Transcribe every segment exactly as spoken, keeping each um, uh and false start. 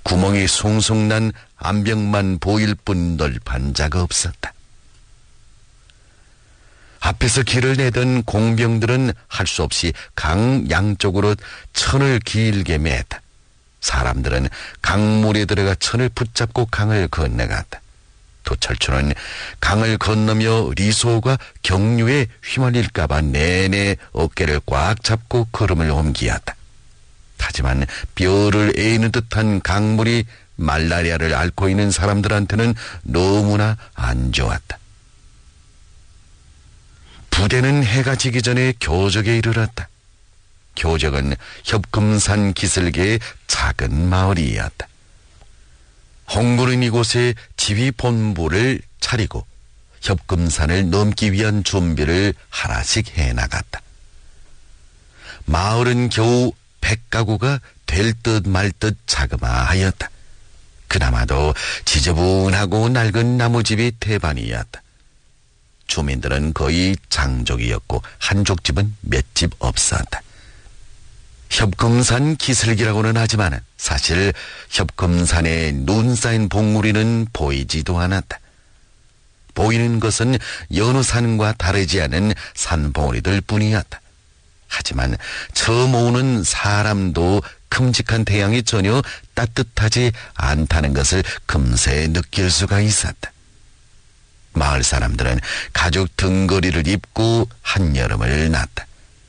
구멍이 숭숭 난 암벽만 보일 뿐 반자가 없었다. 앞에서 길을 내던 공병들은 할 수 없이 강 양쪽으로 천을 길게 맸다. 사람들은 강물에 들어가 천을 붙잡고 강을 건너갔다. 도철추는 강을 건너며 리소가 경류에 휘말릴까봐 내내 어깨를 꽉 잡고 걸음을 옮기었다. 하지만 뼈를 에이는 듯한 강물이 말라리아를 앓고 있는 사람들한테는 너무나 안 좋았다. 부대는 해가 지기 전에 교적에 이르렀다. 교적은 협금산 기슭의 작은 마을이었다. 홍군은 이곳에 지휘 본부를 차리고 협금산을 넘기 위한 준비를 하나씩 해나갔다. 마을은 겨우 백 가구가 될 듯 말 듯 자그마하였다. 그나마도 지저분하고 낡은 나무집이 태반이었다. 주민들은 거의 장족이었고 한족집은 몇 집 없었다. 협금산 기슭이라고는 하지만 사실 협금산에 눈 쌓인 봉우리는 보이지도 않았다. 보이는 것은 여느 산과 다르지 않은 산봉우리들 뿐이었다. 하지만 처음 오는 사람도 큼직한 태양이 전혀 따뜻하지 않다는 것을 금세 느낄 수가 있었다. 마을 사람들은 가죽 등거리를 입고 한여름을 났다.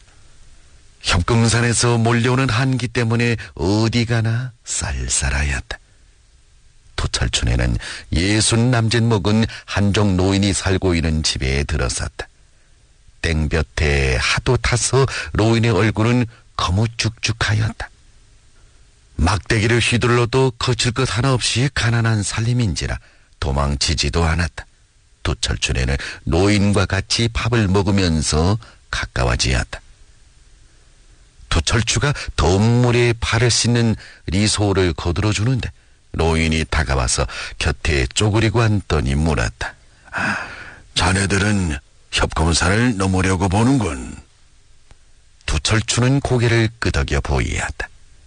협금산에서 몰려오는 한기 때문에 어디 가나 쌀쌀하였다. 도철촌에는 예순 남짓 먹은 한족 노인이 살고 있는 집에 들어섰다. 땡볕에 하도 타서 노인의 얼굴은 거무죽죽하였다. 막대기를 휘둘러도 거칠 것 하나 없이 가난한 살림인지라 도망치지도 않았다. 도철촌에는 노인과 같이 밥을 먹으면서 가까워지었다. 도철추가 더운 물에 발을 씻는 리소를 거들어주는데 노인이 다가와서 곁에 쪼그리고 앉더니 물었다. 자네들은 협금산을 넘으려고 보는군. 도철추는 고개를 끄덕여 보이었다.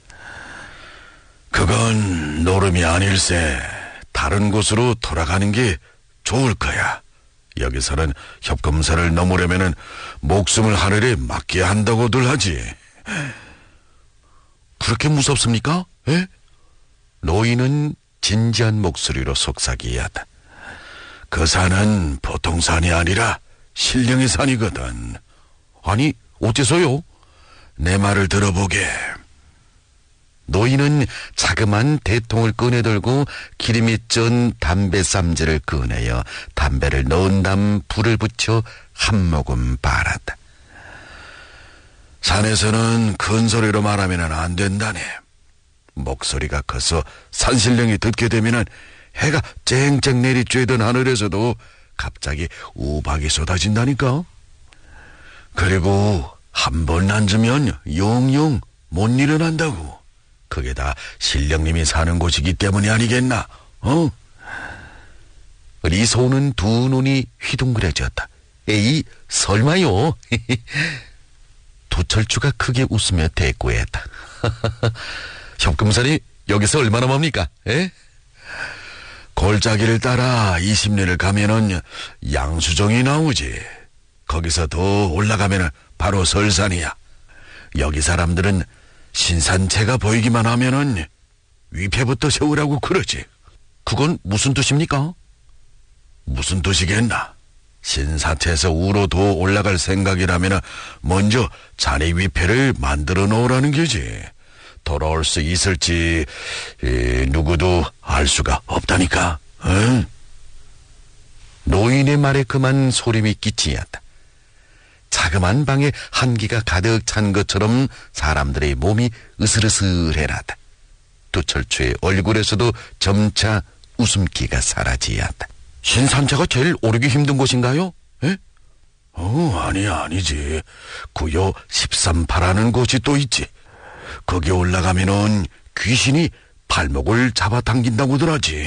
그건 노름이 아닐세. 다른 곳으로 돌아가는 게 좋을 거야. 여기서는 협금산을 넘으려면은 목숨을 하늘에 맡겨야 한다고들 하지. 그렇게 무섭습니까? 에? 노인은 진지한 목소리로 속삭이었다. 그 산은 보통 산이 아니라 신령의 산이거든. 아니, 어째서요? 내 말을 들어보게. 노인은 자그만 대통을 꺼내들고 기름이 쩐 담배 쌈지를 꺼내어 담배를 넣은 다음 불을 붙여 한 모금 빨았다. 산에서는 큰 소리로 말하면 안 된다네. 목소리가 커서 산신령이 듣게 되면 해가 쨍쨍 내리쬐던 하늘에서도 갑자기 우박이 쏟아진다니까. 그리고 한 번 앉으면 영영 못 일어난다고. 그게 다 신령님이 사는 곳이기 때문이 아니겠나? 어? 리소는 두 눈이 휘둥그레졌다. 에이, 설마요? 도철추가 크게 웃으며 대꾸했다. 협금산이 여기서 얼마나 멉니까? 에? 골짜기를 따라 이십 리를 가면은 양수정이 나오지. 거기서 더 올라가면은 바로 설산이야. 여기 사람들은 신산체가 보이기만 하면은 위패부터 세우라고 그러지. 그건 무슨 뜻입니까? 무슨 뜻이겠나? 신사체에서 우로 더 올라갈 생각이라면 먼저 자네 위패를 만들어 놓으라는 거지. 돌아올 수 있을지 에, 누구도 알 수가 없다니까. 응? 노인의 말에 그만 소림이 끼치었다. 자그만 방에 한기가 가득 찬 것처럼 사람들의 몸이 으슬으슬해났다. 도철추의 얼굴에서도 점차 웃음기가 사라지었다. 신산체가 제일 오르기 힘든 곳인가요? 에? 어, 아니, 아니지. 구요 십삼파라는 곳이 또 있지. 거기 올라가면은 귀신이 발목을 잡아당긴다고들 하지.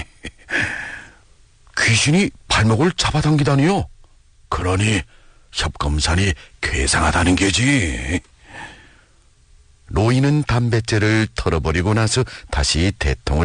귀신이 발목을 잡아당기다니요? 그러니 협금산이 괴상하다는 게지. 노인은 담뱃재를 털어버리고 나서 다시 대통을